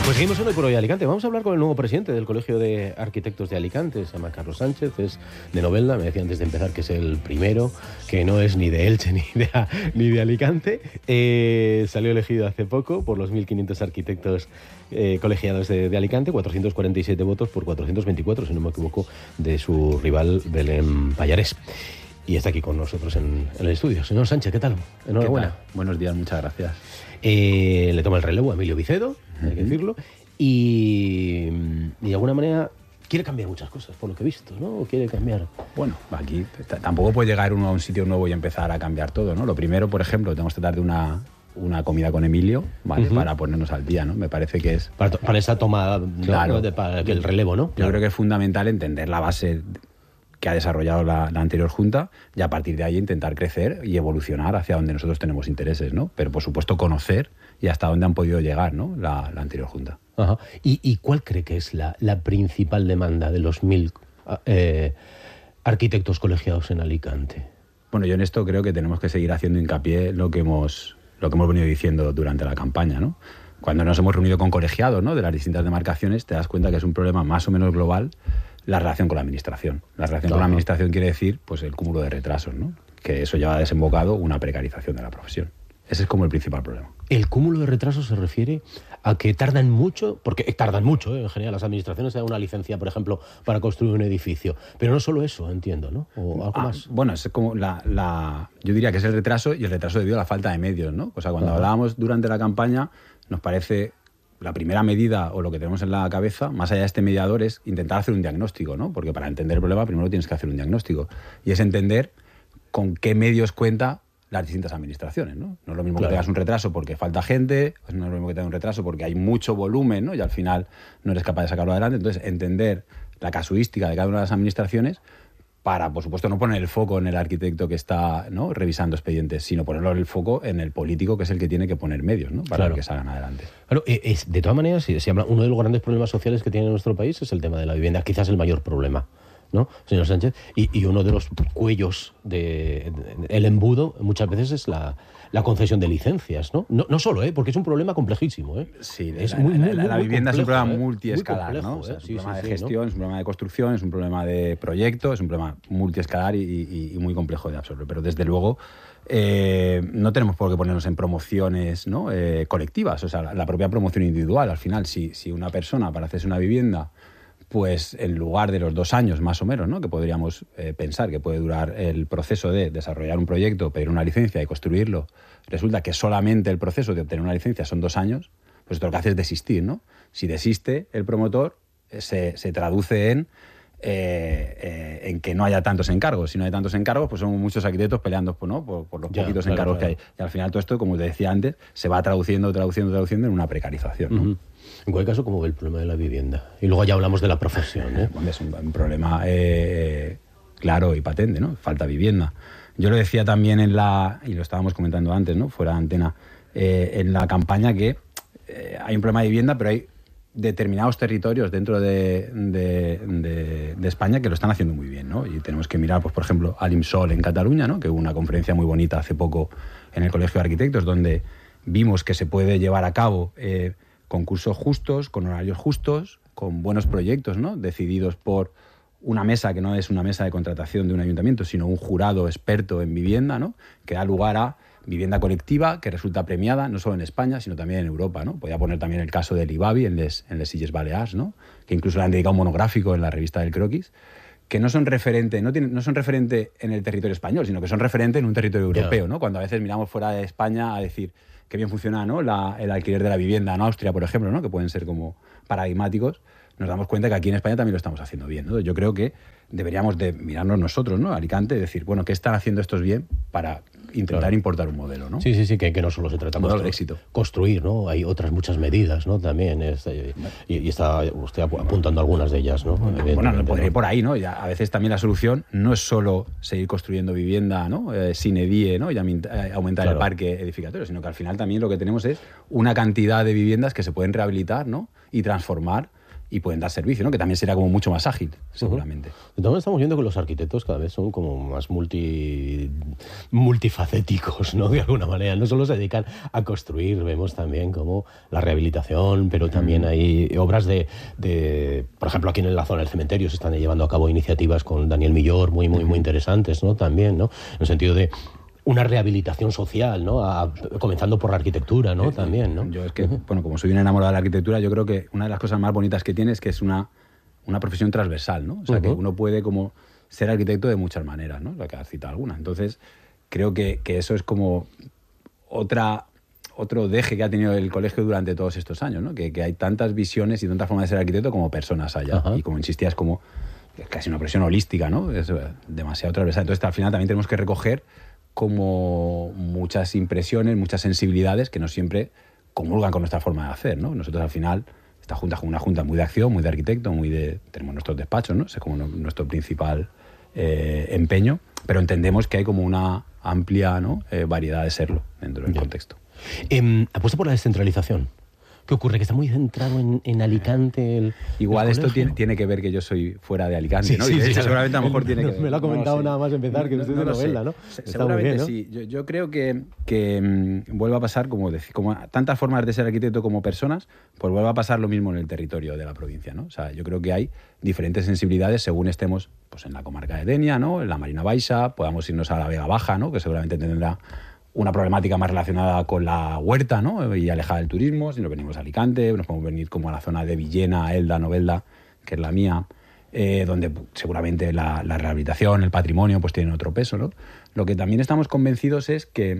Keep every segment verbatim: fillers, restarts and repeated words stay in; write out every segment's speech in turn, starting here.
Pues seguimos en Hoy por Hoy Alicante. Vamos a hablar con el nuevo presidente del Colegio de Arquitectos de Alicante. Se llama Carlos Sánchez, es de Novelda. Me decía antes de empezar que es el primero, que no es ni de Elche ni de, ni de Alicante. Eh, salió elegido hace poco por los mil quinientos arquitectos eh, colegiados de, de Alicante, cuatrocientos cuarenta y siete votos por cuatrocientos veinticuatro, si no me equivoco, de su rival Belén Pallarés. Y está aquí con nosotros en, en el estudio. Señor Sánchez, ¿qué tal? Enhorabuena. ¿Qué tal? Buenos días, muchas gracias. Eh, le toma el relevo a Emilio Vicedo, hay que decirlo, y, y de alguna manera quiere cambiar muchas cosas, por lo que he visto, ¿no? Quiere cambiar. Bueno, aquí t- tampoco puede llegar uno a un sitio nuevo y empezar a cambiar todo, ¿no? Lo primero, por ejemplo, tenemos que tratar de una, una comida con Emilio, ¿vale? Uh-huh. Para ponernos al día, ¿no? Me parece que es... Para, to- para esa tomada, ¿no? Claro. De, para el relevo, ¿no? Yo Claro. creo que es fundamental entender la base que ha desarrollado la, la anterior Junta y a partir de ahí intentar crecer y evolucionar hacia donde nosotros tenemos intereses, ¿no? Pero, por supuesto, conocer y hasta dónde han podido llegar, ¿no? La, la anterior Junta. Ajá. ¿Y, ¿Y cuál cree que es la, la principal demanda de los mil eh, arquitectos colegiados en Alicante? Bueno, yo en esto creo que tenemos que seguir haciendo hincapié en lo que hemos, lo que hemos venido diciendo durante la campaña, ¿no? Cuando nos hemos reunido con colegiados, ¿no? De las distintas demarcaciones, te das cuenta que es un problema más o menos global la relación con la administración. La relación Ajá. con la administración quiere decir pues el cúmulo de retrasos, ¿no? Que eso lleva desembocado una precarización de la profesión. Ese es como el principal problema. ¿El cúmulo de retrasos se refiere a que tardan mucho? Porque tardan mucho, ¿eh? En general, las administraciones dan una licencia, por ejemplo, para construir un edificio. Pero no solo eso, entiendo, ¿no? ¿O algo ah, más? Bueno, es como la, la... Yo diría que es el retraso y el retraso debido a la falta de medios, ¿no? O sea, cuando Ajá. hablábamos durante la campaña, nos parece... La primera medida o lo que tenemos en la cabeza, más allá de este mediador, es intentar hacer un diagnóstico, ¿no? Porque para entender el problema primero tienes que hacer un diagnóstico. Y es entender con qué medios cuenta las distintas administraciones, ¿no? No es lo mismo claro. que tengas un retraso porque falta gente, no es lo mismo que tengas un retraso porque hay mucho volumen, ¿no? Y al final no eres capaz de sacarlo adelante. Entonces, entender la casuística de cada una de las administraciones para, por supuesto, no poner el foco en el arquitecto que está, ¿no? revisando expedientes, sino ponerlo el foco en el político, que es el que tiene que poner medios, ¿no? Para claro. que salgan adelante. Claro, es, de todas maneras, si, si habla, uno de los grandes problemas sociales que tiene nuestro país es el tema de la vivienda, quizás el mayor problema, ¿no, señor Sánchez? Y, y uno de los cuellos del de, de, embudo muchas veces es la, la concesión de licencias, ¿no? No, no solo, ¿eh? Porque es un problema complejísimo, ¿eh? Sí, es la, muy, la, la, muy, la vivienda muy complejo, es un problema ¿eh? multiescalar, complejo, ¿no? O sea, ¿eh? es un sí, problema sí, de sí, gestión, ¿no? es un problema de construcción, es un problema de proyecto, es un problema multiescalar y, y, y muy complejo de absorber. Pero desde luego eh, no tenemos por qué ponernos en promociones, ¿no? eh, colectivas, o sea, la, la propia promoción individual. Al final, si, si una persona para hacerse una vivienda, pues en lugar de los dos años más o menos, ¿no? que podríamos eh, pensar que puede durar el proceso de desarrollar un proyecto, pedir una licencia y construirlo, resulta que solamente el proceso de obtener una licencia son dos años, pues esto lo que hace es desistir, ¿no? Si desiste el promotor, eh, se, se traduce en, eh, eh, en que no haya tantos encargos. Si no hay tantos encargos, pues son muchos arquitectos peleando, ¿no? por, por los ya, poquitos claro, encargos claro. que hay. Y al final todo esto, como te decía antes, se va traduciendo, traduciendo, traduciendo en una precarización, ¿no? Uh-huh. En cualquier caso, ¿cómo ve el problema de la vivienda? Y luego ya hablamos de la profesión, ¿eh? Bueno, es un, un problema eh, claro y patente, ¿no? Falta vivienda. Yo lo decía también en la, y lo estábamos comentando antes, ¿no? Fuera de antena, eh, en la campaña que eh, hay un problema de vivienda, pero hay determinados territorios dentro de, de, de, de España que lo están haciendo muy bien, ¿no? Y tenemos que mirar, pues, por ejemplo, al IMSOL en Cataluña, ¿no? Que hubo una conferencia muy bonita hace poco en el Colegio de Arquitectos, donde vimos que se puede llevar a cabo eh, concursos justos, con horarios justos, con buenos proyectos, ¿no? Decididos por una mesa que no es una mesa de contratación de un ayuntamiento, sino un jurado experto en vivienda, ¿no? Que da lugar a vivienda colectiva que resulta premiada no solo en España, sino también en Europa, ¿no? Podría poner también el caso del IBABI en les, en les Illes Balears, ¿no? Que incluso le han dedicado un monográfico en la revista del Croquis, que no son referente, no, tienen, no son referente en el territorio español, sino que son referente en un territorio europeo, ¿no? Cuando a veces miramos fuera de España a decir qué bien funciona, ¿no? la, el alquiler de la vivienda en Austria, por ejemplo, ¿no? Que pueden ser como paradigmáticos, nos damos cuenta que aquí en España también lo estamos haciendo bien, ¿no? Yo creo que deberíamos de mirarnos nosotros, ¿no? Alicante, y decir, bueno, ¿qué están haciendo estos bien para intentar claro. importar un modelo, ¿no? Sí, sí, sí, que, que no solo se trata de construir, éxito. construir, ¿no? Hay otras muchas medidas, ¿no? También, es, y, y está usted apuntando algunas de ellas, ¿no? Bueno, podría ir por ahí, ¿no? Ya, a veces también la solución no es solo seguir construyendo vivienda, ¿no? Eh, sin edie, ¿no? Y aumentar claro. el parque edificatorio, sino que al final también lo que tenemos es una cantidad de viviendas que se pueden rehabilitar, ¿no? Y transformar y pueden dar servicio, ¿no? Que también será como mucho más ágil, seguramente. Uh-huh. Entonces estamos viendo que los arquitectos cada vez son como más multi, multifacéticos, ¿no? De alguna manera. No solo se dedican a construir, vemos también como la rehabilitación, pero también uh-huh. hay obras de, de... Por ejemplo, aquí en la zona del cementerio se están llevando a cabo iniciativas con Daniel Millor muy, muy, muy interesantes, ¿no? También, ¿no? En el sentido de una rehabilitación social, ¿no? A, comenzando por la arquitectura, ¿no? Eh, También, ¿no? Yo es que, uh-huh. bueno, como soy un enamorado de la arquitectura, yo creo que una de las cosas más bonitas que tiene es que es una, una profesión transversal, ¿no? O sea, uh-huh. que uno puede como ser arquitecto de muchas maneras, ¿no? La que has citado alguna. Entonces, creo que, que eso es como otra, otro deje que ha tenido el colegio durante todos estos años, ¿no? Que, que hay tantas visiones y tantas formas de ser arquitecto como personas allá. Uh-huh. Y como insistías, como es casi una profesión holística, ¿no? Es demasiado transversal. Entonces, al final también tenemos que recoger como muchas impresiones, muchas sensibilidades que no siempre comulgan con nuestra forma de hacer, ¿no? Nosotros al final, esta junta es una junta muy de acción, muy de arquitecto, muy de... Tenemos nuestros despachos, ¿no? Ese es como nuestro principal eh, empeño, pero entendemos que hay como una amplia, ¿no? eh, variedad de serlo dentro del Bien. contexto. Eh, apuesta por la descentralización. ¿Qué ocurre? ¿Que está muy centrado en, en Alicante el Igual el esto tiene, tiene que ver que yo soy fuera de Alicante, sí, ¿no? Sí, y de sí, hecho, sí, seguramente a lo mejor tiene que ver. Me lo ha comentado no, nada más empezar, que no, usted no, es de no Novelda, ¿no? Está seguramente bien, ¿no? sí. Yo, yo creo que, que mmm, vuelva a pasar, como, decir, como tantas formas de ser arquitecto como personas, pues vuelva a pasar lo mismo en el territorio de la provincia, ¿no? O sea, yo creo que hay diferentes sensibilidades según estemos pues, en la comarca de Denia, ¿no? En la Marina Baixa, podamos irnos a la Vega Baja, ¿no? Que seguramente tendrá una problemática más relacionada con la huerta, ¿no? Y alejada del turismo. Si nos venimos a Alicante, nos podemos venir como a la zona de Villena, Elda, Novelda, que es la mía, eh, donde seguramente la, la rehabilitación, el patrimonio, pues tienen otro peso, ¿no? Lo que también estamos convencidos es que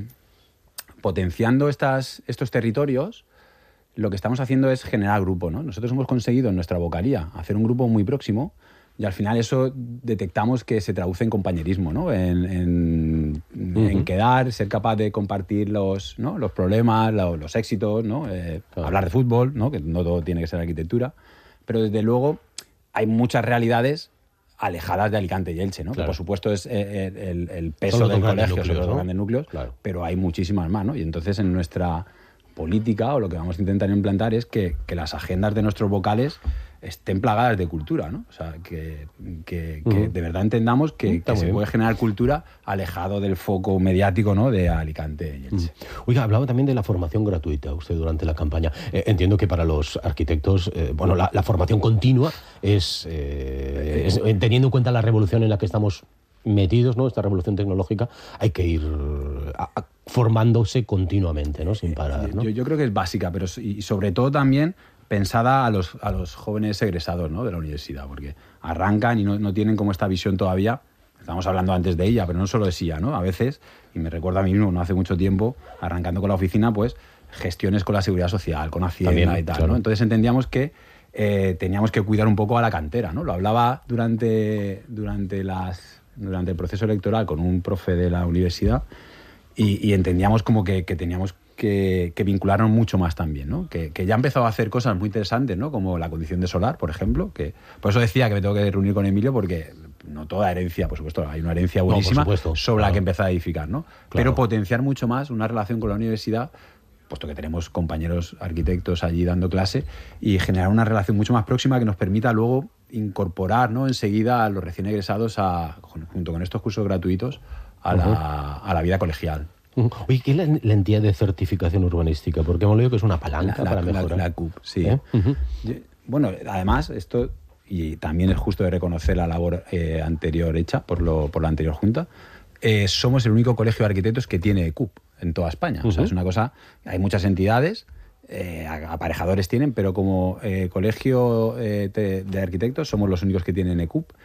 potenciando estas, estos territorios, lo que estamos haciendo es generar grupo, ¿no? Nosotros hemos conseguido en nuestra vocalía hacer un grupo muy próximo. Y al final eso detectamos que se traduce en compañerismo, ¿no? En, en, uh-huh. en quedar, ser capaz de compartir los, ¿no? los problemas, los, los éxitos, ¿no? Eh, claro. Hablar de fútbol, ¿no? Que no todo tiene que ser arquitectura. Pero desde luego hay muchas realidades alejadas de Alicante y Elche, ¿no? Claro. Que por supuesto es el, el, el peso del colegio sobre los grandes núcleos, claro. pero hay muchísimas más, ¿no? Y entonces en nuestra política, o lo que vamos a intentar implantar, es que, que las agendas de nuestros vocales estén plagadas de cultura, ¿no? O sea, que, que, uh-huh. que de verdad entendamos que, que se bien. puede generar cultura alejado del foco mediático, ¿no? De Alicante y Elche. Uh-huh. Oiga, hablaba también de la formación gratuita usted durante la campaña. Eh, entiendo que para los arquitectos, eh, bueno, la, la formación continua es, eh, es, teniendo en cuenta la revolución en la que estamos metidos, ¿no? Esta revolución tecnológica, hay que ir a, a, formándose continuamente, ¿no? Sin parar, ¿no? Yo, yo creo que es básica, pero y sobre todo también pensada a los, a los jóvenes egresados, ¿no? De la universidad, porque arrancan y no, no tienen como esta visión todavía. Estamos hablando antes de ella, pero no solo de ella, ¿no? A veces, y me recuerda a mí mismo, no hace mucho tiempo, arrancando con la oficina, pues gestiones con la Seguridad Social, con Hacienda también, y tal, claro. ¿no? Entonces entendíamos que eh, teníamos que cuidar un poco a la cantera, ¿no? Lo hablaba durante, durante, las, durante el proceso electoral con un profe de la universidad y, y entendíamos como que, que teníamos Que, que vincularon mucho más también, ¿no? Que, que ya ha empezado a hacer cosas muy interesantes, ¿no? Como la condición de solar, por ejemplo, que por eso decía que me tengo que reunir con Emilio, porque no toda herencia, por supuesto, hay una herencia buenísima no, supuesto, sobre claro. la que empezar a edificar, ¿no? Claro. Pero potenciar mucho más una relación con la universidad, puesto que tenemos compañeros arquitectos allí dando clase, y generar una relación mucho más próxima que nos permita luego incorporar, ¿no? Enseguida a los recién egresados, a, junto con estos cursos gratuitos, a, uh-huh. la, a la vida colegial. Oye, ¿qué es la, la entidad de certificación urbanística? Porque hemos leído que es una palanca la, para la, mejorar. La, la C U P, sí. ¿Eh? Uh-huh. Bueno, además, esto, y también es justo de reconocer la labor eh, anterior hecha por, lo, por la anterior Junta, eh, somos el único colegio de arquitectos que tiene C U P en toda España. Uh-huh. O sea, es una cosa, hay muchas entidades, eh, aparejadores tienen, pero como eh, colegio eh, de, de arquitectos somos los únicos que tienen E Q U P.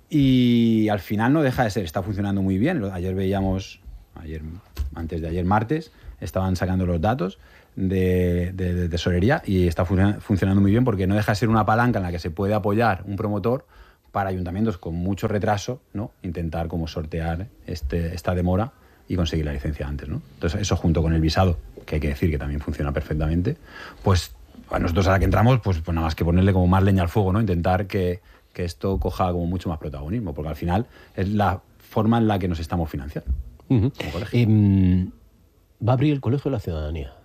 Y al final no deja de ser, está funcionando muy bien. Ayer veíamos, ayer, antes de ayer martes, estaban sacando los datos de, de, de tesorería y está fun- funcionando muy bien porque no deja de ser una palanca en la que se puede apoyar un promotor para ayuntamientos con mucho retraso, ¿no? Intentar como sortear este, esta demora y conseguir la licencia antes, ¿no? Entonces eso junto con el visado, que hay que decir que también funciona perfectamente, pues a nosotros a la que entramos, pues, pues nada más que ponerle como más leña al fuego, ¿no? Intentar que, que esto coja como mucho más protagonismo, porque al final es la forma en la que nos estamos financiando. Uh-huh. Eh, va a abrir el Colegio de la Ciudadanía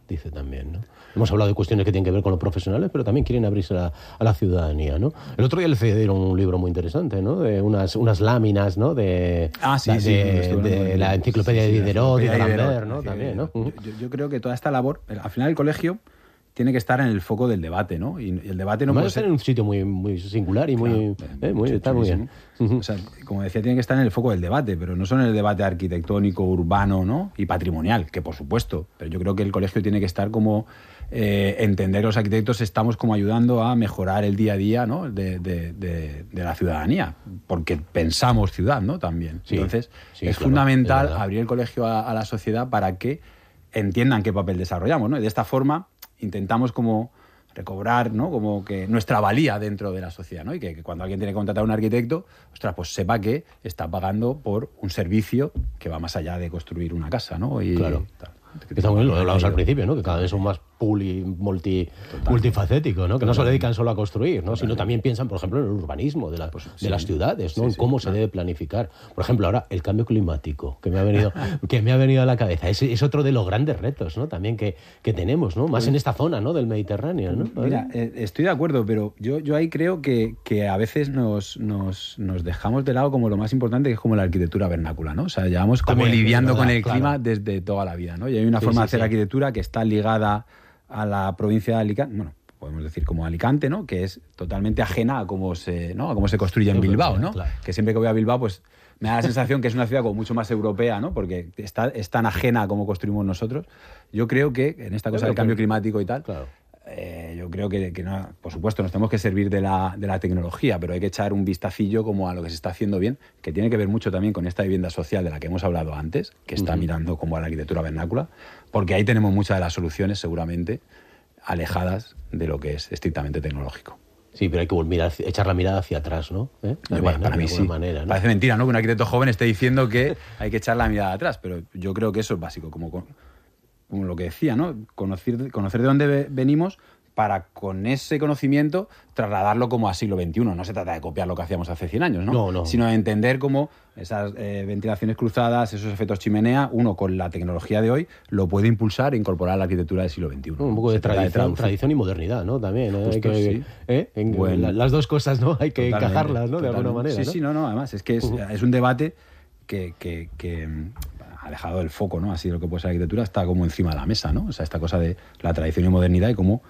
dice también, ¿no? Hemos hablado de cuestiones que tienen que ver con los profesionales, pero también quieren abrirse a la, a la ciudadanía, ¿no? El otro día le cedieron un libro muy interesante, ¿no? De unas, unas láminas, ¿no? De, ah, sí, de, sí, de, de, de la enciclopedia sí, sí, de Diderot y de Lambert, ¿no? También, ¿no? Yo, yo creo que toda esta labor, al final el colegio tiene que estar en el foco del debate, ¿no? Y el debate no puede puede ser ser en un sitio muy, muy singular y muy, claro, eh, muy, está muy bien. O sea, como decía, tiene que estar en el foco del debate, pero no solo en el debate arquitectónico, urbano, ¿no? Y patrimonial, que por supuesto, pero yo creo que el colegio tiene que estar como eh, entender los arquitectos estamos como ayudando a mejorar el día a día, ¿no? de, de, de, de la ciudadanía, porque pensamos ciudad, ¿no? También. Sí, Entonces, sí, es claro, fundamental es abrir el colegio a, a la sociedad para que entiendan qué papel desarrollamos, ¿no? Y de esta forma intentamos como recobrar, ¿no? Como que nuestra valía dentro de la sociedad, ¿no? Y que, que cuando alguien tiene que contratar a un arquitecto, ostras, pues sepa que está pagando por un servicio que va más allá de construir una casa, ¿no? Y claro. Tal. Está muy bien, lo hablamos al principio, ¿no? Que cada vez son más puli, multi, multifacéticos, ¿no? Que no se dedican solo a construir, ¿no? Sino también piensan, por ejemplo, en el urbanismo de, la, pues, de sí, las ciudades, ¿no? Sí, en cómo sí, se claro. debe planificar. Por ejemplo, ahora el cambio climático, que me ha venido, que me ha venido a la cabeza. Es, es otro de los grandes retos, ¿no? También que, que tenemos, ¿no? Más en esta zona, ¿no? Del Mediterráneo, ¿no? Mira, eh, estoy de acuerdo, pero yo, yo ahí creo que, que a veces nos, nos, nos dejamos de lado como lo más importante, que es como la arquitectura vernácula, ¿no? O sea, llevamos como también, lidiando verdad, con el clima claro. desde toda la vida, ¿no? Y hay una sí, forma sí, de hacer sí. arquitectura que está ligada a la provincia de Alicante, bueno, podemos decir como Alicante, ¿no? Que es totalmente ajena a cómo se, ¿no? a cómo se construye en Bilbao, ¿no? Claro. Que siempre que voy a Bilbao, pues me da la sensación que es una ciudad como mucho más europea, ¿no? Porque está, es tan ajena a cómo construimos nosotros. Yo creo que en esta cosa del cambio climático y tal, claro. eh, yo creo que, que no, por supuesto, nos tenemos que servir de la, de la tecnología, pero hay que echar un vistacillo como a lo que se está haciendo bien, que tiene que ver mucho también con esta vivienda social de la que hemos hablado antes, que está uh-huh. mirando como a la arquitectura vernácula, porque ahí tenemos muchas de las soluciones, seguramente, alejadas de lo que es estrictamente tecnológico. Sí, pero hay que mirar, echar la mirada hacia atrás, ¿no? ¿Eh? También, bueno, para ¿no? mí sí. Manera, ¿no? Parece mentira, ¿no? Que un arquitecto joven esté diciendo que hay que echar la mirada atrás, pero yo creo que eso es básico, como, como lo que decía, ¿no? Conocer, conocer de dónde venimos para con ese conocimiento trasladarlo como a siglo veintiuno. No se trata de copiar lo que hacíamos hace cien años, ¿no? No, no. Sino de entender cómo esas eh, ventilaciones cruzadas, esos efectos chimenea, uno con la tecnología de hoy lo puede impulsar e incorporar a la arquitectura del siglo veintiuno. Un poco de tradición, de tradición y modernidad, ¿no? También, ¿eh? Hay que, sí. ¿eh? En, bueno, las dos cosas, ¿no? Hay que totalmente, encajarlas, ¿no? De alguna manera, Sí, ¿no? sí, no, no. Además, es que es, uh-huh. es un debate que... que, que alejado del foco, ¿no? Así de lo que puede ser la arquitectura, está como encima de la mesa, ¿no? O sea, esta cosa de la tradición y modernidad y como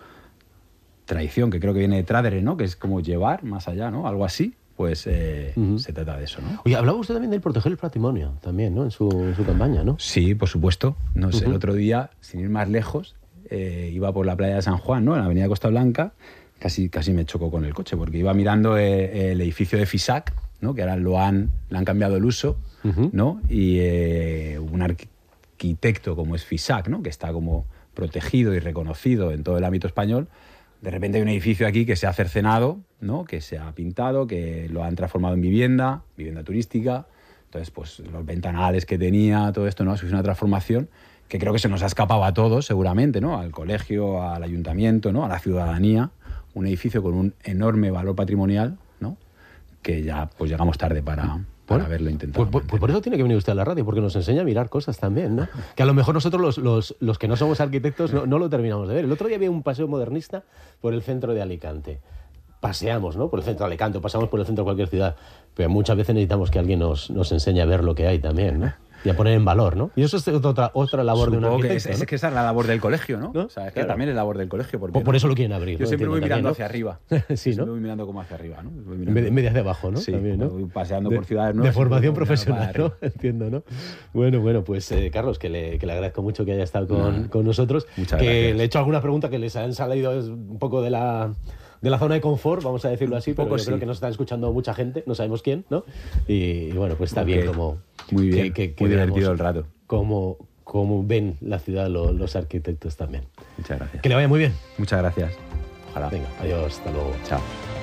tradición, que creo que viene de tradere, ¿no? Que es como llevar más allá, ¿no? Algo así, pues eh, uh-huh. se trata de eso, ¿no? Oye, hablaba usted también del proteger el patrimonio, también, ¿no? En su, en su campaña, ¿no? Sí, por supuesto. No sé, uh-huh. el otro día, sin ir más lejos, eh, iba por la playa de San Juan, ¿no? En la avenida Costa Blanca, casi, casi me chocó con el coche, porque iba mirando eh, el edificio de FISAC, ¿no? Que ahora lo han, le han cambiado el uso, uh-huh. ¿no? Y eh, un arquitecto como es FISAC, ¿no? Que está como protegido y reconocido en todo el ámbito español. De repente hay un edificio aquí que se ha cercenado, ¿no? Que se ha pintado, que lo han transformado en vivienda, vivienda turística. Entonces, pues los ventanales que tenía, todo esto, ¿no? Es una transformación que creo que se nos ha escapado a todos, seguramente, ¿no? Al colegio, al ayuntamiento, ¿no? A la ciudadanía. Un edificio con un enorme valor patrimonial, ¿no? Que ya pues llegamos tarde para, para bueno, haberlo intentado. Pues, pues por eso tiene que venir usted a la radio, porque nos enseña a mirar cosas también, ¿no? Que a lo mejor nosotros los, los, los que no somos arquitectos no, no lo terminamos de ver. El otro día había un paseo modernista por el centro de Alicante. Paseamos, ¿no? Por el centro de Alicante, o pasamos por el centro de cualquier ciudad, pero muchas veces necesitamos que alguien nos, nos enseñe a ver lo que hay también, ¿no? Y a poner en valor, ¿no? Y eso es otra, otra labor Supongo de un arquitecto, que es, ¿no? es que esa es la labor del colegio, ¿no? ¿No? O sea, es claro. que también es labor del colegio. Porque por, por eso lo quieren abrir. Yo ¿no? siempre voy mirando también, ¿no? hacia arriba. Sí, ¿no? Siempre voy mirando como hacia arriba, ¿no? En vez de, hacia abajo, ¿no? Sí, también, ¿no? Voy paseando de, por ciudades nuevas. De formación profesional, ¿no? Entiendo, ¿no? Bueno, bueno, pues eh, Carlos, que le, que le agradezco mucho que haya estado con, no. con nosotros. Muchas que gracias. Le he hecho algunas preguntas que les han salido un poco de la... de la zona de confort, vamos a decirlo así, pero yo sí. creo que nos está escuchando mucha gente, no sabemos quién, ¿no? Y, y bueno, pues está okay. bien como... Muy bien, que, que, que muy veamos divertido el rato. Como, como ven la ciudad los, los arquitectos también. Muchas gracias. Que le vaya muy bien. Muchas gracias. Ojalá. Venga, adiós, hasta luego. Chao.